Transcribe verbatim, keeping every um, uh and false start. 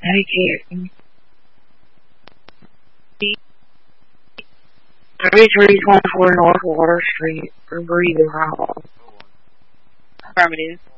Hey, Kitten. thirty-three twenty-four North Water Street, for Breathing Hall. Affirmative.